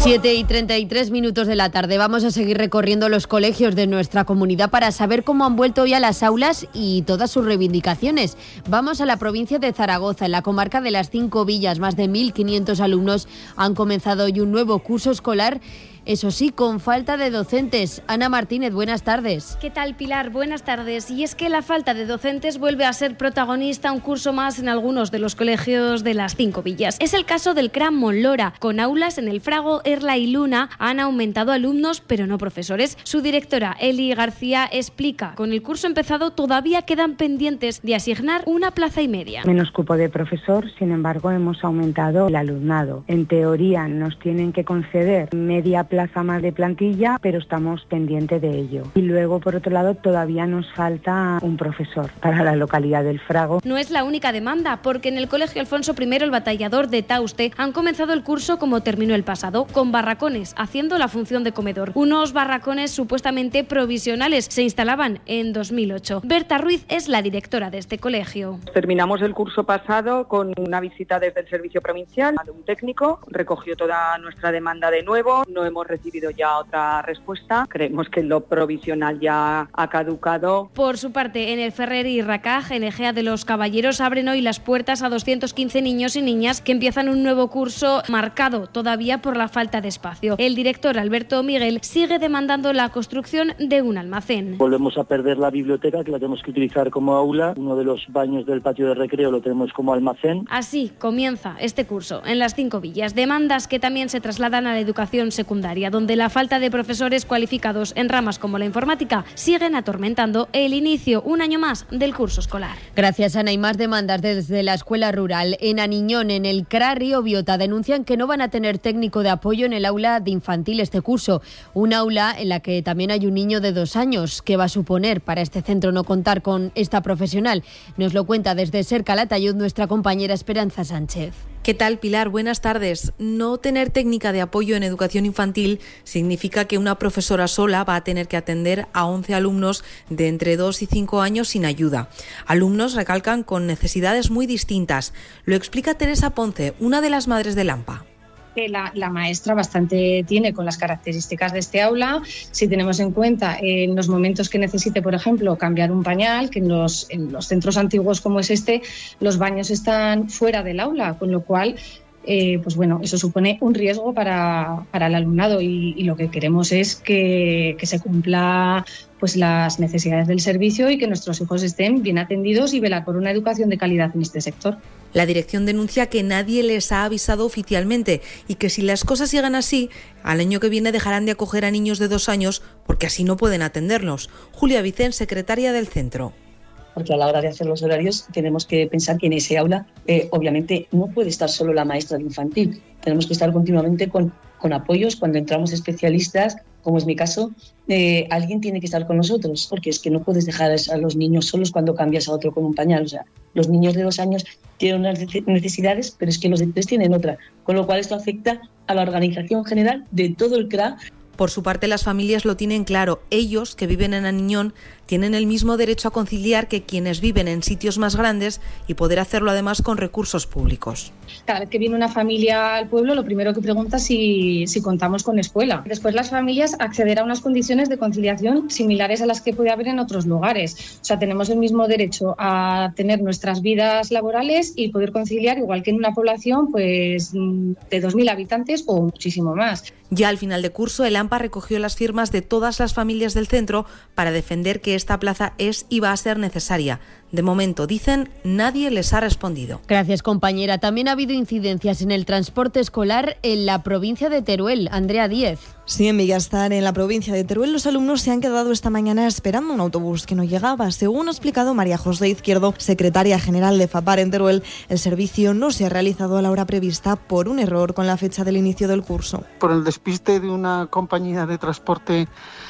7:33 de la tarde. Vamos a seguir recorriendo los colegios de nuestra comunidad para saber cómo han vuelto hoy a las aulas y todas sus reivindicaciones. Vamos a la provincia de Zaragoza, en la comarca de las 5 Villas. Más de 1.500 alumnos han comenzado hoy un nuevo curso escolar. Eso sí, con falta de docentes. Ana Martínez, buenas tardes. ¿Qué tal, Pilar? Buenas tardes. Y es que la falta de docentes vuelve a ser protagonista un curso más en algunos de los colegios de las 5 Villas. Es el caso del CRA Monlora. Con aulas en el Frago, Erla y Luna han aumentado alumnos, pero no profesores. Su directora, Eli García, explica: con el curso empezado todavía quedan pendientes de asignar una plaza y media. Menos cupo de profesor, sin embargo, hemos aumentado el alumnado. En teoría nos tienen que conceder media plaza más de plantilla, pero estamos pendientes de ello. Y luego, por otro lado, todavía nos falta un profesor para la localidad del Frago. No es la única demanda, porque en el Colegio Alfonso I, el Batallador de Tauste, han comenzado el curso como terminó el pasado, con barracones, haciendo la función de comedor. Unos barracones supuestamente provisionales se instalaban en 2008. Berta Ruiz es la directora de este colegio. Terminamos el curso pasado con una visita desde el servicio provincial de un técnico, recogió toda nuestra demanda de nuevo, no hemos recibido ya otra respuesta, creemos que lo provisional ya ha caducado. Por su parte, en el Ferrer y Racaj, en Egea de los Caballeros, abren hoy las puertas a 215 niños y niñas que empiezan un nuevo curso marcado todavía por la falta de espacio. El director, Alberto Miguel, sigue demandando la construcción de un almacén. Volvemos a perder la biblioteca, que la tenemos que utilizar como aula. Uno de los baños del patio de recreo lo tenemos como almacén. Así comienza este curso en las 5 Villas. Demandas que también se trasladan a la educación secundaria, donde la falta de profesores cualificados en ramas como la informática siguen atormentando el inicio, un año más, del curso escolar. Gracias, Ana. Y más demandas desde la escuela rural. En Aniñón, en el CRA Río Biota, denuncian que no van a tener técnico de apoyo en el aula de infantil este curso. Un aula en la que también hay un niño de 2 años. ¿Qué va a suponer para este centro no contar con esta profesional? Nos lo cuenta desde Ser Calatayud nuestra compañera Esperanza Sánchez. ¿Qué tal, Pilar? Buenas tardes. No tener técnica de apoyo en educación infantil significa que una profesora sola va a tener que atender a 11 alumnos de entre 2 y 5 años sin ayuda. Alumnos, recalcan, con necesidades muy distintas. Lo explica Teresa Ponce, una de las madres de Lampa. Que la maestra bastante tiene con las características de este aula. Si tenemos en cuenta en los momentos que necesite, por ejemplo, cambiar un pañal, que en los centros antiguos como es este, los baños están fuera del aula, con lo cual pues bueno, eso supone un riesgo para el alumnado y lo que queremos es que se cumpla pues las necesidades del servicio y que nuestros hijos estén bien atendidos y velar por una educación de calidad en este sector. La dirección denuncia que nadie les ha avisado oficialmente y que si las cosas siguen así, al año que viene dejarán de acoger a niños de 2 años porque así no pueden atenderlos. Julia Vicén, secretaria del centro. Porque a la hora de hacer los horarios tenemos que pensar que en ese aula obviamente no puede estar solo la maestra de infantil. Tenemos que estar continuamente con apoyos. Cuando entramos especialistas, como es mi caso, alguien tiene que estar con nosotros, porque es que no puedes dejar a los niños solos cuando cambias a otro con un pañal. O sea, los niños de 2 años tienen unas necesidades, pero es que los de 3 tienen otra. Con lo cual esto afecta a la organización general de todo el CRA. Por su parte, las familias lo tienen claro. Ellos, que viven en Aniñón, tienen el mismo derecho a conciliar que quienes viven en sitios más grandes y poder hacerlo además con recursos públicos. Cada vez que viene una familia al pueblo, lo primero que pregunta es si contamos con escuela. Después las familias accederán a unas condiciones de conciliación similares a las que puede haber en otros lugares. O sea, tenemos el mismo derecho a tener nuestras vidas laborales y poder conciliar, igual que en una población pues de 2.000 habitantes o muchísimo más. Ya al final de curso, el AMPA recogió las firmas de todas las familias del centro para defender que esta plaza es y va a ser necesaria. De momento, dicen, nadie les ha respondido. Gracias, compañera. También ha habido incidencias en el transporte escolar en la provincia de Teruel. Andrea Díez. Sí, en Villastar, en la provincia de Teruel, los alumnos se han quedado esta mañana esperando un autobús que no llegaba. Según ha explicado María José Izquierdo, secretaria general de FAPAR en Teruel, el servicio no se ha realizado a la hora prevista por un error con la fecha del inicio del curso. Por el despiste de una compañía de transporte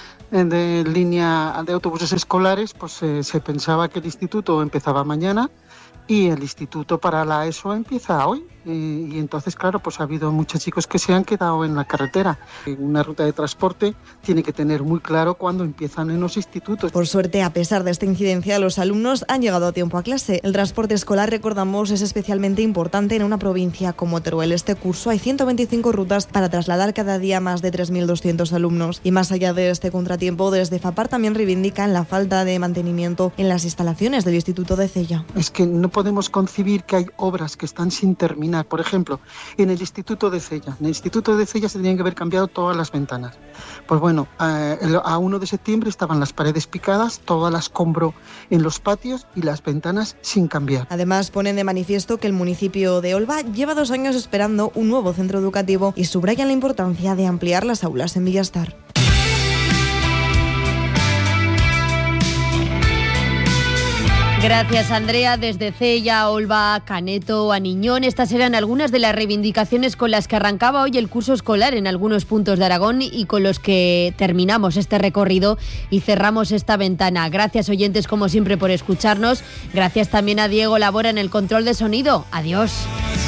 de línea de autobuses escolares, pues se pensaba que el instituto empezaba mañana y el instituto para la ESO empieza hoy. Y entonces, claro, pues ha habido muchos chicos que se han quedado en la carretera. Una ruta de transporte tiene que tener muy claro cuándo empiezan en los institutos. Por suerte, a pesar de esta incidencia, los alumnos han llegado a tiempo a clase. El transporte escolar, recordamos, es especialmente importante en una provincia como Teruel. Este curso hay 125 rutas para trasladar cada día más de 3.200 alumnos. Y más allá de este contratiempo, desde FAPAR también reivindican la falta de mantenimiento en las instalaciones del Instituto de Cella. Es que no podemos concebir que hay obras que están sin terminar. Por ejemplo, en el Instituto de Cella. En el Instituto de Cella se tenían que haber cambiado todas las ventanas. Pues bueno, a 1 de septiembre estaban las paredes picadas, todas las escombro en los patios y las ventanas sin cambiar. Además, ponen de manifiesto que el municipio de Olva lleva 2 años esperando un nuevo centro educativo y subrayan la importancia de ampliar las aulas en Villastar. Gracias, Andrea. Desde Cella, Olva, Caneto, a Niñón, estas eran algunas de las reivindicaciones con las que arrancaba hoy el curso escolar en algunos puntos de Aragón y con los que terminamos este recorrido y cerramos esta ventana. Gracias, oyentes, como siempre, por escucharnos. Gracias también a Diego Labora en el control de sonido. Adiós.